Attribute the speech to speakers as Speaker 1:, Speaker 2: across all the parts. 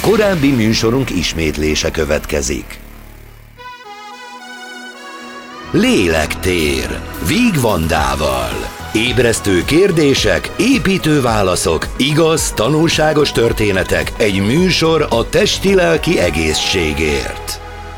Speaker 1: Korábbi műsorunk ismétlése következik. Lélektér Víg Vandával. Ébresztő kérdések, építő válaszok, igaz, tanulságos történetek, egy műsor a testi-lelki egészségért.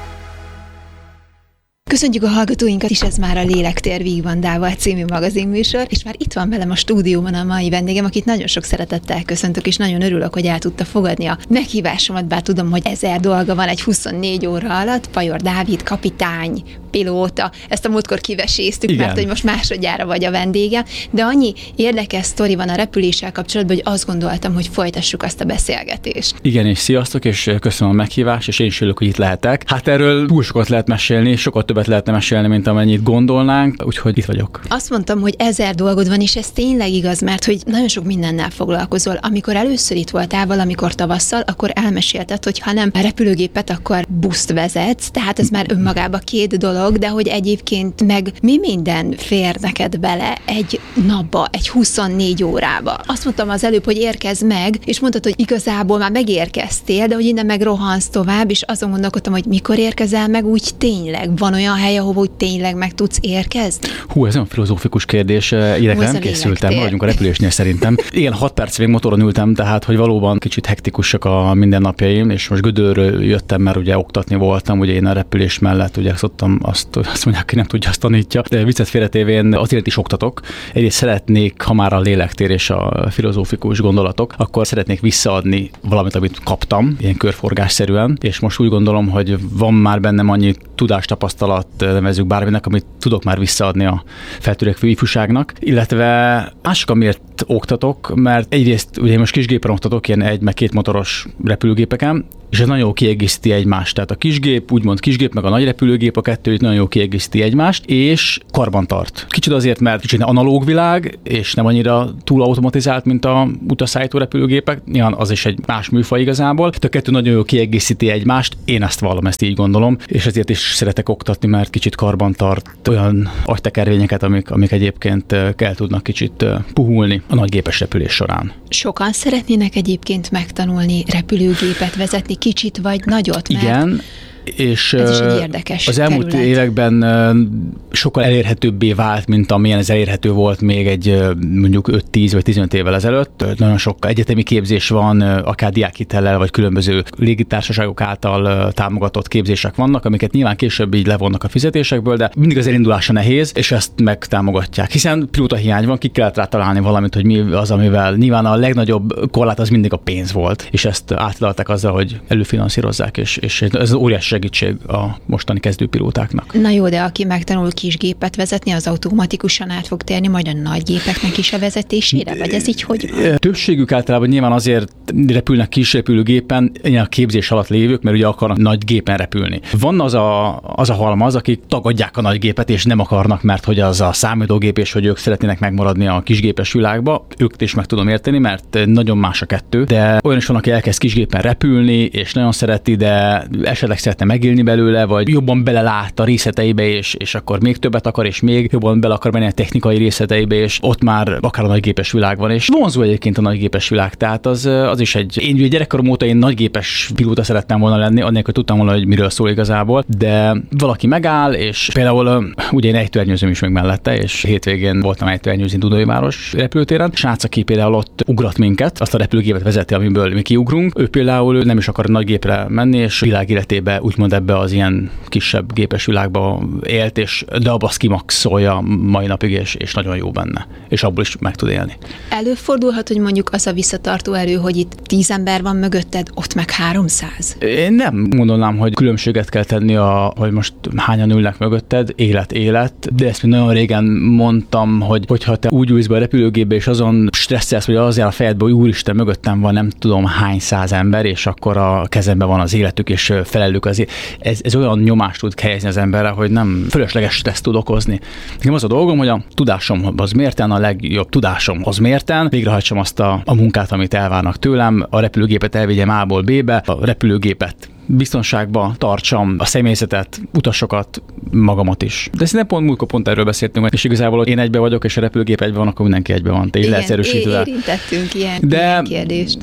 Speaker 2: Köszöntjük a hallgatóinkat is, ez már a Lélektér Víg Vandával című magazinműsor, és már itt van velem a stúdióban a mai vendégem, akit nagyon sok szeretettel köszöntök, és nagyon örülök, hogy el tudta fogadni a meghívásomat, bár tudom, hogy 1000 dolga van egy 24 óra alatt. Pajor Dávid, kapitány, pilóta, ezt a múltkor kiveséztük, igen, mert hogy most másodjára vagy a vendége, de annyi érdekes sztori van a repüléssel kapcsolatban, hogy azt gondoltam, hogy folytassuk azt a beszélgetést.
Speaker 3: Igen, és sziasztok, és köszönöm a meghívást, és én is örülök, hogy itt lehetek. Hát erről túl sokat lehet mesélni, sokat többet lehetne mesélni, mint amennyit gondolnánk, úgyhogy itt vagyok.
Speaker 2: Azt mondtam, hogy 1000 dolgod van, és ez tényleg igaz, mert hogy nagyon sok mindennel foglalkozol. Amikor először itt voltál valamikor tavasszal, akkor elmesélted, hogy ha nem repülőgépet, akkor buszt vezetsz, tehát ez már önmagában két dolog, de hogy egyébként meg mi minden fér neked bele egy napba, egy 24 órába. Azt mondtam az előbb, hogy érkezz meg, és mondtad, hogy igazából már megérkeztél, de hogy innen meg rohansz tovább, és azon gondolkodtam, hogy mikor érkezel meg úgy tényleg. Van olyan hely, ahova úgy tényleg meg tudsz érkezni?
Speaker 3: Hú, ez olyan filozófikus kérdés, illetve nem készültem, maradjunk a repülésnél szerintem. Igen, 6 percig motoron ültem, tehát hogy valóban kicsit hektikusak a mindennapjaim, és most Gödöllről jöttem, mert ugye oktatni voltam, ugye én a repülés mellett ugye szoktam azt mondják, aki nem tudja, azt tanítja. De viccet félretévén azért is oktatok. Egyrészt szeretnék, ha már a lélektér és a filozófikus gondolatok, akkor szeretnék visszaadni valamit, amit kaptam, ilyen körforgásszerűen, és most úgy gondolom, hogy van már bennem annyi tudás, tapasztalat, nevezzük bárminek, amit tudok már visszaadni a feltörekvő ifjúságnak, illetve mások, amiért oktatok, mert egyrészt ugye most kisgépen oktatok, ilyen 1-2 motoros repülőgépeken, és ez nagyon jó kiegészíti egymást. Tehát a kisgép, úgymond kisgép, meg a nagy repülőgép, a kettő itt nagyon jó kiegészíti egymást, és karbantarт. Kicsit azért, mert kicsit analóg világ, és nem annyira túl automatizált, mint a utasszállító repülőgépek. Nyilván az is egy más műfaj igazából. De a kettő nagyon jó kiegészíti egymást. Én ezt vallom, ezt így gondolom, és ezért is szeretek oktatni, mert kicsit karbantarт olyan agytekervényeket, amik egyébként kell tudnak kicsit puhulni a nagygépes repülés során.
Speaker 2: Sokan szeretnének egyébként megtanulni repülőgépet vezetni, kicsit vagy nagyot, mert
Speaker 3: igen, és
Speaker 2: ez is egy érdekes
Speaker 3: az elmúlt
Speaker 2: terület.
Speaker 3: Években sokkal elérhetőbbé vált, mint amilyen ez elérhető volt még egy mondjuk 5-10 vagy 15 évvel ezelőtt. Nagyon sok egyetemi képzés van, akár diákhitellel, vagy különböző légitársaságok által támogatott képzések vannak, amiket nyilván később így levonnak a fizetésekből, de mindig az elindulása nehéz, és ezt megtámogatják. Hiszen pilóta hiány van, ki kellett rá találni valamit, hogy mi az, amivel nyilván a legnagyobb korlát az mindig a pénz volt, és ezt átadták azzal, hogy előfinanszírozzák, és ez óriási segítség a mostani kezdőpilótáknak.
Speaker 2: Na jó, de aki megtanul kisgépet vezetni, az automatikusan át fog térni majd a nagy gépeknek is a vezetésére? Vagy ez így hogy van?
Speaker 3: Többségük általában nyilván azért repülnek kis repülőgépen, ilyen a képzés alatt lévők, mert ugye akarnak nagy gépen repülni. Van az a halmaz, akik tagadják a nagy gépet, és nem akarnak, mert hogy az a számítógép, és hogy ők szeretnének megmaradni a kisgépes világba. Őket is meg tudom érteni, mert nagyon más a kettő, de olyan is van, aki elkezd kisgépen repülni, és nagyon szereti, de esetleg szeretne megélni belőle, vagy jobban belelát a részleteibe, és akkor még többet akar, és még jobban bele akar menni a technikai részleteibe, és ott már akár a nagygépes világ van, és vonzó egyébként a nagygépes világ, tehát az is én gyerekkorom óta én nagygépes pilóta szerettem volna lenni, annélkül tudtam volna, hogy miről szól igazából, de valaki megáll, és például ugye én ejtőernyőzöm is meg mellette, és hétvégén voltam ejtőernyőzni Dunaújváros repülőtéren. Srác, aki például ott ugrat minket, azt a repülőgépet vezeti, amiből mi kiugrunk. Ő például nem is akar nagy gépre menni, és világ életébe úgymond ebbe az ilyen kisebb gépes világba élt, de abba azt kimaxolja mai napig, és nagyon jó benne. És abból is meg tud élni.
Speaker 2: Előfordulhat, hogy mondjuk az a visszatartó erő, hogy itt 10 ember van mögötted, ott meg 300?
Speaker 3: Én nem gondolnám, hogy különbséget kell tenni, hogy most hányan ülnek mögötted, élet, de ezt még nagyon régen mondtam, hogyha te úgy ülsz be a repülőgépbe, és azon stresszelsz, hogy azért a fejedbe, hogy úristen, mögöttem van nem tudom hány száz ember, és akkor a kezemben van az életük, és felelők azért. Ez olyan nyomást tud helyezni az emberre, hogy nem fölösleges stressz tud okozni. Nekem az a dolgom, hogy a tudásomhoz mérten, a legjobb tudásomhoz mérten végrehajtsam azt a munkát, amit elvárnak tőlem, a repülőgépet elvigyem A-ból B-be, a repülőgépet biztonságba tartsam a személyzetet, utasokat, magamat is. De szerintem pont erről beszéltünk, és igazából, hogy én egybe vagyok, és a repülőgép egybe van, akkor mindenki egybe van. Te így leegyszerűsíted.
Speaker 2: Érintettünk ilyen kérdést.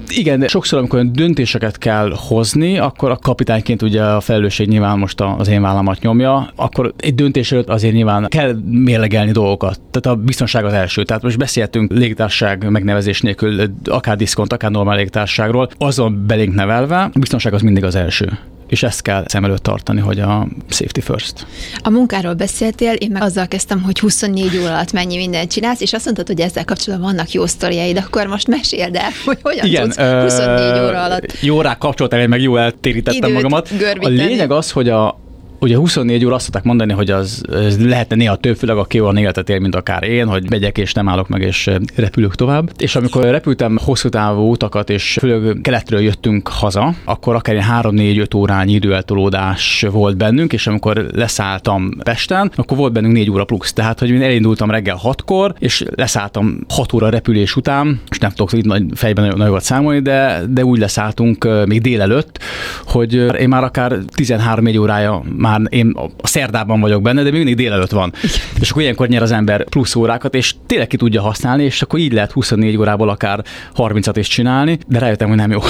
Speaker 3: Igen, sokszor, amikor döntéseket kell hozni, akkor a kapitányként ugye a felelősség nyilván most az én vállamat nyomja, akkor egy döntés előtt azért nyilván kell mérlegelni dolgokat. Tehát a biztonság az első. Tehát most beszéltünk légitársaság megnevezés nélkül, akár diszkont, akár normál légitársaságról, azon belénk nevelve, a biztonság az mindig az első. És ezt kell szem előtt tartani, hogy a safety first.
Speaker 2: A munkáról beszéltél, én meg azzal kezdtem, hogy 24 óra alatt mennyi mindent csinálsz, és azt mondtad, hogy ezzel kapcsolatban vannak jó sztoriaid, akkor most meséld el, hogy hogyan tudsz 24 óra alatt.
Speaker 3: Jó rá kapcsoltál, meg jó eltérítettem magamat.
Speaker 2: Görbíteni.
Speaker 3: A lényeg az, hogy ugye 24 óra azt szokták mondani, hogy az lehetne néha több, főleg aki olyan életet él, mint akár én, hogy megyek és nem állok meg, és repülök tovább. És amikor repültem hosszú távú utakat, és főleg keletről jöttünk haza, akkor akár 3-4-5 órányi időeltolódás volt bennünk, és amikor leszálltam Pesten, akkor volt bennünk 4 óra plusz. Tehát, hogy én elindultam reggel 6-kor, és leszálltam 6 óra repülés után, és nem tudok itt fejben nagyokat számolni, de úgy leszálltunk még délelőtt, hogy én már akár 13-4 órája már én a szerdában vagyok benne, de még mindig délelőtt van. És akkor ilyenkor nyer az ember plusz órákat, és tényleg ki tudja használni, és akkor így lehet 24 órából akár 30-at is csinálni, de rájöttem, hogy nem jó.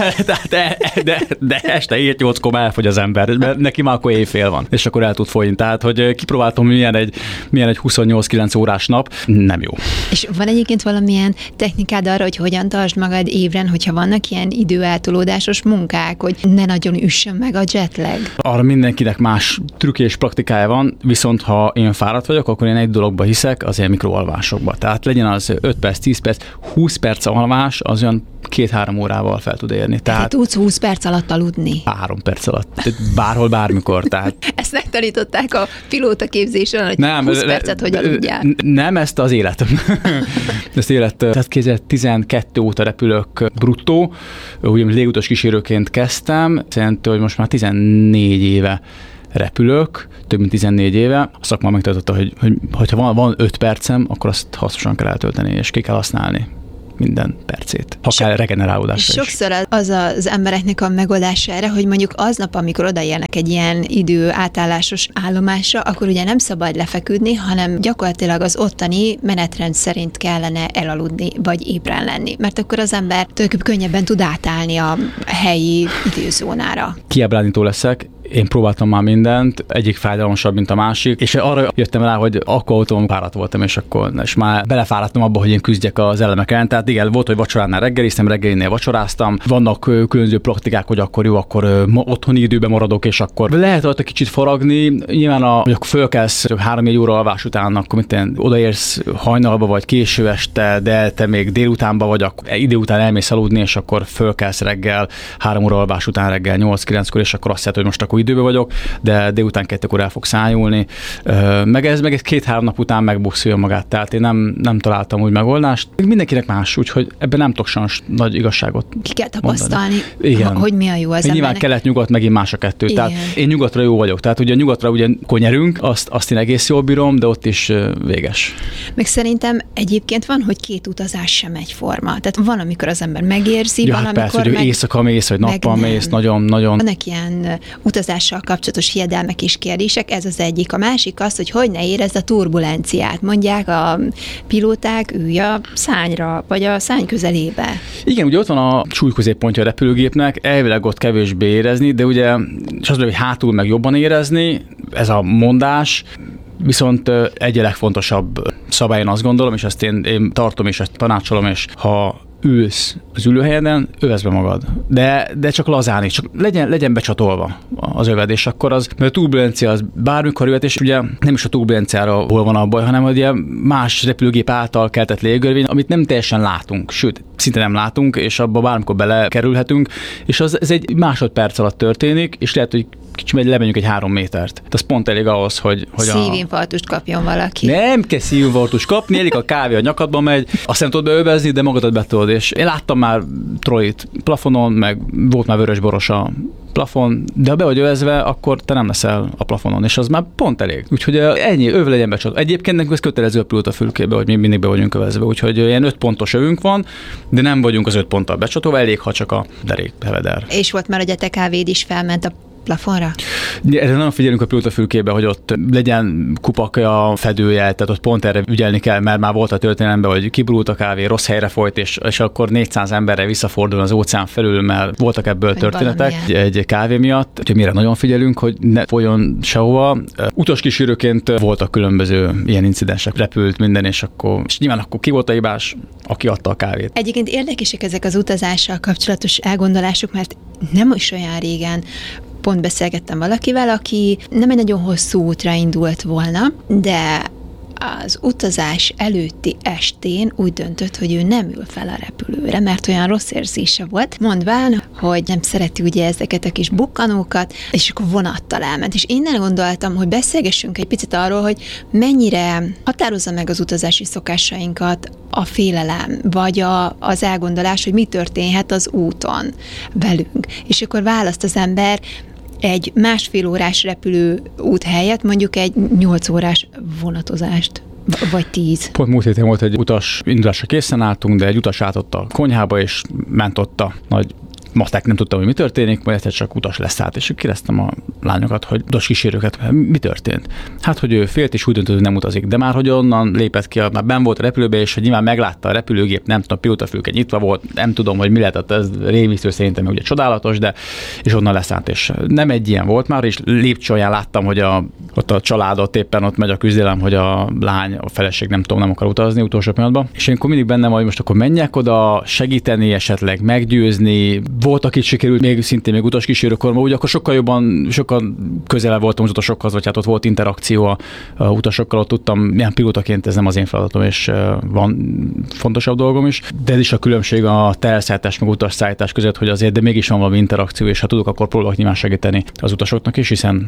Speaker 3: De este 7-8-kor már elfogy az ember, mert neki már akkor éjfél van, és akkor el tud folyni. Tehát, hogy kipróbáltam, milyen egy 28-9 órás nap, nem jó.
Speaker 2: És van egyébként valamilyen technikád arra, hogy hogyan tartsd magad ébren, hogyha vannak ilyen időeltolódásos munkák, hogy ne nagyon üssön meg a jetlag?
Speaker 3: Arra mindenkinek más trükkje és praktikája van, viszont ha én fáradt vagyok, akkor én egy dologba hiszek, az ilyen mikroalvásokba. Tehát legyen az 5 perc, 10 perc, 20 perc alvás, az olyan 2-3 órával fel tud érni.
Speaker 2: Tehát tudsz 20 perc alatt aludni?
Speaker 3: 3 perc alatt. Bárhol, bármikor. Tehát...
Speaker 2: Ezt megtanították a pilótaképzésen, hogy nem, 20 percet hogy aludjál?
Speaker 3: Nem, ezt az életem. Tehát 2012 óta repülök bruttó, ugye légutas kísérőként kezdtem, szerintem, hogy most már 14 éve repülök, több mint 14 éve. A szakma megtartotta, hogy ha van 5 percem, akkor azt hasznosan kell eltölteni, és ki kell használni minden percét, ha kell regenerálódásra is.
Speaker 2: Sokszor az embereknek a megoldása erre, hogy mondjuk aznap, amikor odaérnek egy ilyen idő átállásos állomásra, akkor ugye nem szabad lefeküdni, hanem gyakorlatilag az ottani menetrend szerint kellene elaludni, vagy ébren lenni, mert akkor az ember könnyebben tud átállni a helyi időzónára.
Speaker 3: Kiábrándító leszek, én próbáltam már mindent, egyik fájdalmasabb, mint a másik, és arra jöttem rá, hogy akkor autóban fáradt voltam, és már belefáradtam abba, hogy én küzdjek az elemek ellen. Tehát igen, volt, hogy vacsoránál reggeliztem, reggelinél vacsoráztam. Vannak különböző praktikák, hogy akkor jó, akkor otthoni időben maradok, és akkor lehet rajta kicsit faragni. Nyilván, hogy akkor fölkelsz 3-4 óra alvás után, akkor odaérsz hajnalba, vagy késő este, de te még délutánba vagy, akkor idő után elmész aludni, és akkor fölkelsz reggel 3 óra alvás után reggel 8-9-kor, és akkor azt jelenti, hogy most akkor időben vagyok, de délután 2-kor el fogsz ájulni. Meg ez 2-3 nap után megbosszulja magát, tehát én nem találtam úgy megoldást. Mindenkinek más, úgyhogy ebben nem tudok sajnos nagy igazságot
Speaker 2: ki kell tapasztalni,
Speaker 3: igen.
Speaker 2: Hogy mi a jó az embernek.
Speaker 3: Nyilván kelet-nyugat megint más a kettő.
Speaker 2: Igen.
Speaker 3: Tehát én nyugatra jó vagyok. Tehát ugye nyugatra ugye konyerünk, azt én egész jól bírom, de ott is véges.
Speaker 2: Meg szerintem egyébként van, hogy 2 utazás sem egyforma. Tehát van, amikor az ember megérzi, van, amikor
Speaker 3: persze, hogy éjszaka mész, vagy nappal mész, nagyon.
Speaker 2: Vannak ilyen utazással kapcsolatos hiedelmek és kérdések, ez az egyik. A másik az, hogy ne érezd a turbulenciát. Mondják a pilóták, ülj a szányra, vagy a szány közelébe. Igen, ugye ott van a súlyközéppontja a repülőgépnek, elvileg ott kevésbé érezni, de ugye és az, hogy hátul meg jobban érezni, ez a mondás, viszont egy legfontosabb szabály, én azt gondolom, és ezt én tartom, és ezt tanácsolom, és ha ülsz az ülőhelyeden, övezd be magad. De csak lazán is, csak legyen becsatolva az öved, és akkor mert a turbulencia az bármikor jöhet, és ugye nem is a turbulenciára hol van a baj, hanem ugye más repülőgép által keltett légörvény, amit nem teljesen látunk, sőt, szinte nem látunk, és abba bármikor belekerülhetünk, és ez egy másodperc alatt történik, és lehet, hogy kicsit lemegyünk egy 3 métert. Ez pont elég ahhoz, hogy szívinfarktust kapjon valaki.
Speaker 3: Nem kell szívinfarktust kapni, elég a kávé a nyakadba megy, azt nem tudod beövezni, de magadat be tudod. És én láttam már trollit plafonon, meg volt már vörösboros a plafon, de ha be vagy övezve, akkor te nem leszel a plafonon, és az már pont elég. Úgyhogy ennyi, öv legyen becsatolva. Egyébként nekünk ez kötelező a pilóta fülkébe, hogy mi mindig be vagyunk övezve, úgyhogy ilyen 5 pontos övünk van, de nem vagyunk az 5 ponttal becsatolva, elég, ha csak a derék heveder.
Speaker 2: És volt már, hogy a te kávéd is felment a plafonra?
Speaker 3: Erre nagyon figyelünk a pilótafülkébe, hogy ott legyen kupakja, fedője, tehát ott pont erre ügyelni kell, mert már volt a történelemben, hogy kiborult a kávé, rossz helyre folyt, és akkor 400 emberre visszafordul az óceán felül, mert voltak ebből történetek egy kávé miatt. Úgyhogy mire nagyon figyelünk, hogy ne folyjon sehova. Utaskísérőként voltak különböző ilyen incidensek, repült minden, és nyilván akkor ki volt a hibás, aki adta a kávét.
Speaker 2: Egyébként érdekesek ezek az utazással kapcsolatos elgondolások, mert nem is olyan régen pont beszélgettem valakivel, aki nem egy nagyon hosszú útra indult volna, de az utazás előtti estén úgy döntött, hogy ő nem ül fel a repülőre, mert olyan rossz érzése volt, mondván, hogy nem szereti ugye ezeket a kis bukkanókat, és akkor vonattal elment. És innen gondoltam, hogy beszélgessünk egy picit arról, hogy mennyire határozza meg az utazási szokásainkat a félelem, vagy az elgondolás, hogy mi történhet az úton velünk. És akkor választ az ember egy 1,5 órás repülőút helyett mondjuk egy 8 órás vonatozást, vagy 10.
Speaker 3: Pont múlt héten volt egy utas, indulásra készen álltunk, de egy utas átott a konyhába, és ment ott a nagy matek, nem tudtam, hogy mi történik, majd egyszer csak utas leszállt, és kérdeztem a lányokat, hogy utaskísérőket, mi történt? Hát, hogy ő félt, és úgy döntött, hogy nem utazik. De már, hogy onnan lépett ki, már benn volt a repülőbe, és hogy nyilván meglátta a repülőgép, nem tudom, a pilótafülke nyitva volt, nem tudom, hogy mi lehetett, ez rémisztő szerintem, ugye csodálatos, de és onnan leszállt, és nem egy ilyen volt már, és lépcsőján láttam, hogy ott a családot éppen ott megy a küzdelem, hogy a lány, a feleség nem akar utazni utolsó pillanatban. És én akkor mindig bennem vagy most akkor menjek oda, segíteni, esetleg meggyőzni. Volt, akit sikerült szintén még utaskísérőkorban, úgy akkor sokkal közelebb voltam az utasokhoz, vagy hát ott volt interakció a utasokkal, ott tudtam, milyen pilótaként ez nem az én feladatom, és van fontosabb dolgom is. De ez is a különbség a teherszállítás meg utasszállítás között, hogy azért, de mégis van valami interakció, és ha tudok, akkor próbálok nyilván segíteni az utasoknak is, hiszen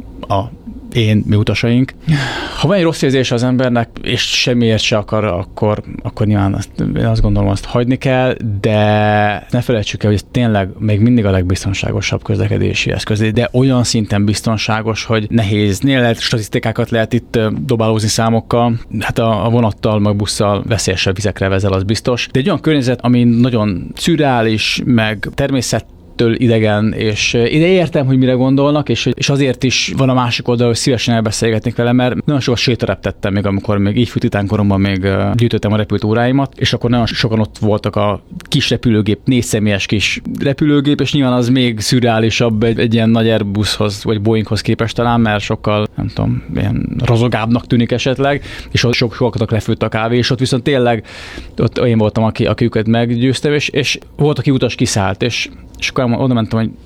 Speaker 3: mi utasaink. Ha van egy rossz érzés az embernek, és semmiért se akar, akkor nyilván azt gondolom, azt hagyni kell, de ne felejtsük el, hogy ez tényleg még mindig a legbiztonságosabb közlekedési eszköz, de olyan szinten biztonságos, hogy nehéz. Statisztikákat lehet itt dobálózni számokkal, hát a vonattal, meg busszal veszélyesebb vizekre vezel, az biztos. De egy olyan környezet, ami nagyon szürreális, meg természet idegen, és én értem, hogy mire gondolnak, és azért is van a másik oldal, hogy szívesen elbeszélgetnék vele, mert nagyon sokat sétareptettem még, amikor még így futitánkoromban még gyűjtöttem a repült óráimat, és akkor nagyon sokan ott voltak a kis repülőgép, 4 személyes kis repülőgép, és nyilván az még szürreálisabb egy ilyen nagy Airbushoz, vagy Boeinghoz képest talán, mert sokkal, nem tudom, ilyen rozogábbnak tűnik esetleg, és ott sokat lefőtt a kávé, és ott viszont tényleg ott én voltam, aki őket meggyőztem, és volt, aki utas kiszállt, és akkor oda mentem, hogy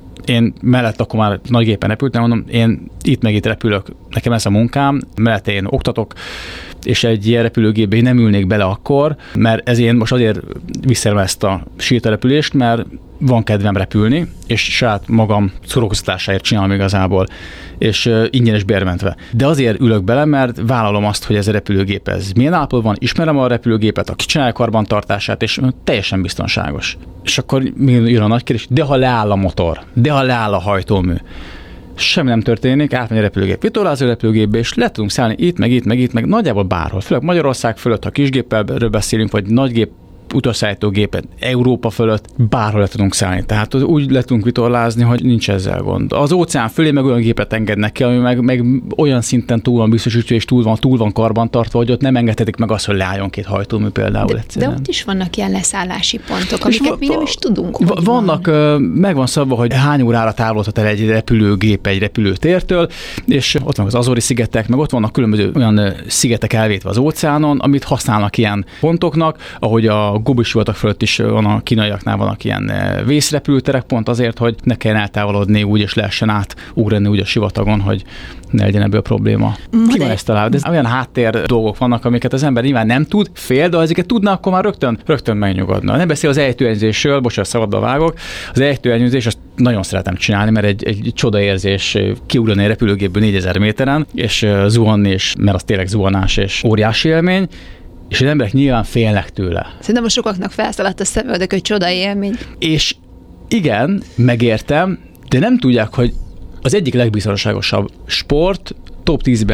Speaker 3: én mellett akkor már nagy gépen repültem, mondom, én itt repülök, nekem ez a munkám, mellett én oktatok, és egy ilyen repülőgépbe én nem ülnék bele akkor, mert én most azért viszem ezt a sétarepülést, mert van kedvem repülni, és saját magam szórakoztatásáért csinálom igazából, és ingyenes bérmentve. De azért ülök bele, mert vállalom azt, hogy ez a repülőgép milyen állapotban van, ismerem a repülőgépet, aki csinálja a karbantartását, és teljesen biztonságos. És akkor jön a nagy kérdés, de ha leáll a motor, de ha leáll a hajtómű, semmi nem történik, átmegy a repülőgép vitorlázó repülőgépbe, és le tudunk szállni itt, meg nagyjából bárhol. Főleg Magyarország fölött, ha kisgéppel beszélünk, vagy nagygép, utasszállítógépen Európa fölött bárhol le tudunk szállni. Tehát úgy le tudunk vitorlázni, hogy nincs ezzel gond. Az óceán fölé meg olyan gépet engednek ki, ami meg olyan szinten túl van biztosítva, és túl van karbantartva, hogy ott nem engedhetik meg azt, hogy leálljon 2 hajtómű például egyszerűen.
Speaker 2: De ott is vannak ilyen leszállási pontok, amiket mi nem is tudunk.
Speaker 3: Vannak, meg van szabva, hogy hány órára távolodhat el egy repülőgép egy repülőtértől, és ott vannak az Azori-szigetek, meg ott vannak különböző olyan szigetek elvétve az óceánon, amit használnak ilyen pontoknak, ahogy a Gobi-sivatag fölött is van, a kínaiaknál vannak ilyen vészrepülőterek, pont azért, hogy ne kelljen eltávolodni úgy, és lehessen átugrani úgy a sivatagon, hogy ne legyen ebből probléma. Ki van ezt találva? De olyan háttér dolgok vannak, amiket az ember nyilván nem tud, fél, de ha ezeket tudna, akkor már rögtön megnyugodna. Nem beszél az ejtőernyőzésről, bocsánat, szabadba vágok. Az ejtőernyőzés, azt nagyon szeretem csinálni, mert egy csodaérzés kiugrani a repülőgépből 4000 méteren, és zuhanni, mert az tényleg zuhanás és óriási élmény. És az emberek nyilván félnek tőle.
Speaker 2: Szerintem most sokaknak felszaladt a szemöldök, hogy csoda élmény.
Speaker 3: És igen, megértem, de nem tudják, hogy az egyik legbiztonságosabb sport, top 10-be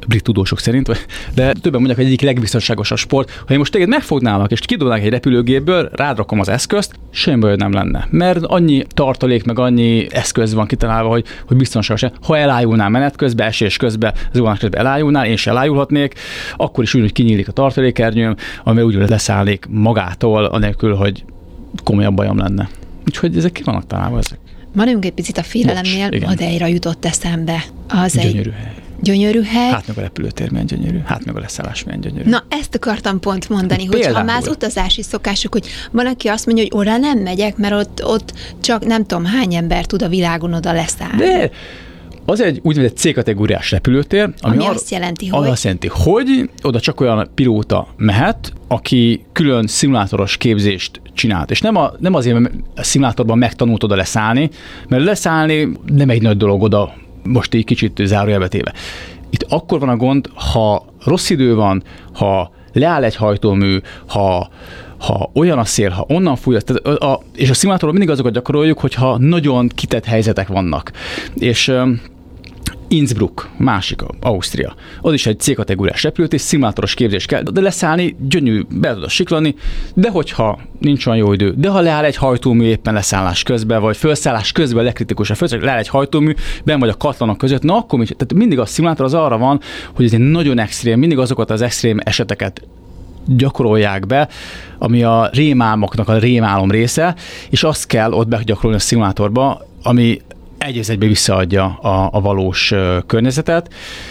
Speaker 3: brit tudósok szerint, de többen mondják, hogy egyik legbiztonságosabb sport. Ha én most téged megfognálnak, és kidobnák egy repülőgépből, rád nem az eszközt, semmi baj nem lenne. Mert annyi tartalék, meg annyi eszköz van kitalálva, hogy biztonságos. Ha elájulnál menet közben, esés közben, zuhanás közben elájulnál, én se elájulhatnék, akkor is úgy, hogy kinyílik a tartalékernyőm, amivel úgy leszállnék magától, anélkül, hogy komolyabb bajom lenne. Úgyhogy ezek ki vannak találva ezek.
Speaker 2: Maradjunk egy picit a félelemnél, Madeira jutott eszembe. Az
Speaker 3: gyönyörű hely.
Speaker 2: Gyönyörű hely.
Speaker 3: Hát meg a repülőtér milyen gyönyörű, hát meg a leszállás milyen gyönyörű.
Speaker 2: Na, ezt akartam pont mondani, hogy ha már az utazási szokások, hogy van, aki azt mondja, hogy oda nem megyek, mert ott csak nem tudom hány ember tud a világon oda leszállni. De
Speaker 3: az egy úgynevezett C-kategóriás repülőtér,
Speaker 2: ami azt jelenti,
Speaker 3: hogy oda csak olyan pilóta mehet, aki külön szimulátoros képzést csinált. És nem azért, mert a szimulátorban megtanult oda leszállni, mert leszállni nem egy nagy dolog oda, most így kicsit zárójelbe téve. Itt akkor van a gond, ha rossz idő van, ha leáll egy hajtómű, ha olyan a szél, ha onnan fúj, és a szimulátorban mindig azokat gyakoroljuk, hogyha nagyon kitett helyzetek vannak. És Innsbruck, másik, Ausztria. Az is egy C-kategóriás repülőtér, szimulátoros képzés kell, de leszállni, gyönyörű, be tudod siklani, de hogyha nincs olyan jó idő, de ha leáll egy hajtómű éppen leszállás közben, vagy felszállás közben legkritikusabb, leáll egy hajtómű, benn vagy a katlanok között, na akkor tehát mindig a szimulátor az arra van, hogy ez egy nagyon extrém, mindig azokat az extrém eseteket gyakorolják be, ami a rémálmoknak a rémálom része, és azt kell ott begyakorolni a szimulátorba, ami egy egybe visszaadja a valós környezetet,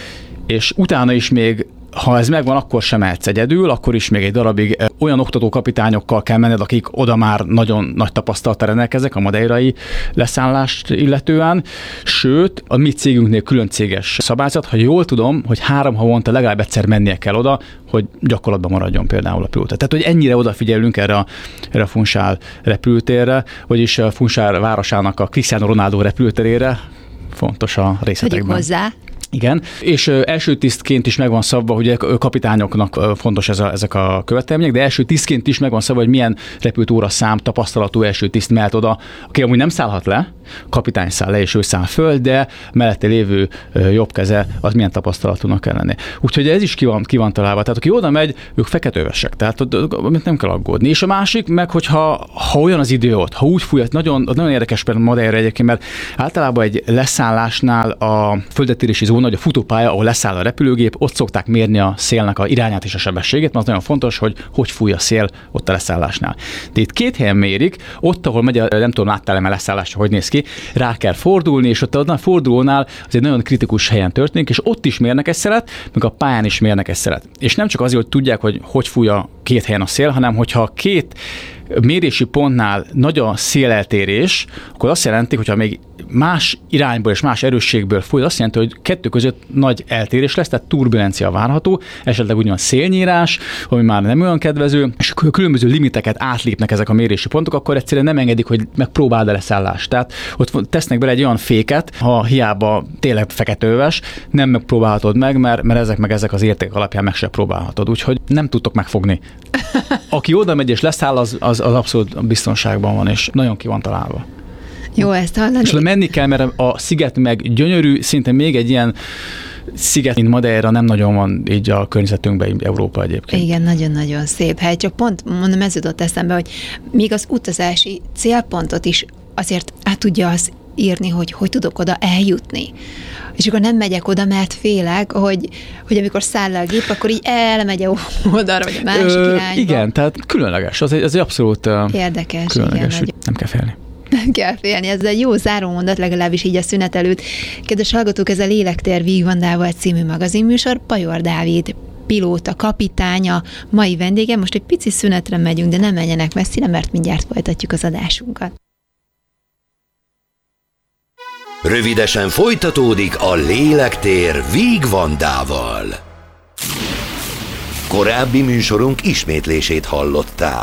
Speaker 3: és utána is még, ha ez megvan, akkor sem mehetsz egyedül, akkor is még egy darabig olyan oktatókapitányokkal kell menned, akik oda már nagyon nagy tapasztalattal rendelkeznek a madeirai leszállást illetően, sőt, a mi cégünknél külön céges szabályzat, ha jól tudom, hogy 3 havonta legalább egyszer mennie kell oda, hogy gyakorlatban maradjon például a pilóta. Tehát, hogy ennyire odafigyelünk erre a Funchal repülőtérre, vagyis a Funchal városának a Cristiano Ronaldo repülőterére, fontos a részletekben.
Speaker 2: Tegyük hozzá.
Speaker 3: Igen, és első tisztként is megvan szabva, hogy a kapitányoknak fontos ezek a követelmények, de első tisztként is megvan szabva, hogy milyen repülőtóra szám tapasztalatú első tiszt mehet oda, aki amúgy nem szállhat le, kapitány száll le, és ő száll föl, de mellette lévő jobb keze, az milyen tapasztalatúnak kell lenni. Úgyhogy ez is ki van találva. Tehát aki oda megy, ők feketővesek, tehát amit nem kell aggódni. És a másik meg, hogyha olyan az idő ott, ha úgy fúj, nagyon érdekes például Madeira egyébként, mert általában egy leszállásnál a földetérési zóna, vagy a futópálya, ahol leszáll a repülőgép, ott szokták mérni a szélnek a irányát és a sebességét, mert az nagyon fontos, hogy fúj a szél ott a leszállásnál. De itt 2 helyen mérik, ott, ahol megy nem tudom, láttál-e leszállásra, hogy néz ki, rá kell fordulni, és ott a fordulónál az egy nagyon kritikus helyen történik, és ott is mérnek egy szelet, meg a pályán is mérnek egy szelet. És nem csak azért, hogy tudják, hogy fúj a 2 helyen a szél, hanem hogyha 2 mérési pontnál nagy a széleltérés, akkor azt jelenti, hogyha még más irányból és más erősségből fúj, azt jelenti, hogy 2 között nagy eltérés lesz, tehát turbulencia várható, esetleg ugyan szélnyírás, ami már nem olyan kedvező, és különböző limiteket átlépnek ezek a mérési pontok, akkor egyszerűen nem engedik, hogy megpróbáld a leszállást. Tehát ott tesznek bele egy olyan féket, ha hiába tényleg feketőves, nem megpróbálhatod meg, mert ezek az értékek alapján meg se próbálhatod. Úgyhogy nem tudtok megfogni. Aki oda megy és leszáll, az abszolút biztonságban van, és nagyon ki van találva.
Speaker 2: Jó, ezt hallani.
Speaker 3: És menni kell, mert a sziget meg gyönyörű, szinte még egy ilyen sziget, mint Madeira nem nagyon van így a környezetünkben, Európa egyébként.
Speaker 2: Igen, nagyon-nagyon szép hely. Csak pont mondom, ez jutott eszembe, hogy még az utazási célpontot is azért át tudja azt írni, hogy tudok oda eljutni. És akkor nem megyek oda, mert félek, hogy amikor száll le a gép, akkor így elmegy oda, vagy a másik irányba.
Speaker 3: Igen, tehát különleges. Ez egy abszolút
Speaker 2: érdekes,
Speaker 3: különleges,
Speaker 2: igen,
Speaker 3: nem kell félni.
Speaker 2: Nem kell félni, ez egy jó zárómondat, legalábbis így a szünet előtt. Kedves hallgatók, ez a Lélektér Vígvandával című magazinműsor, Pajor Dávid pilóta, kapitánya, mai vendége. Most egy pici szünetre megyünk, de nem menjenek messzire, mert mindjárt folytatjuk az adásunkat.
Speaker 1: Rövidesen folytatódik a Lélektér Vígvandával. Korábbi műsorunk ismétlését hallották.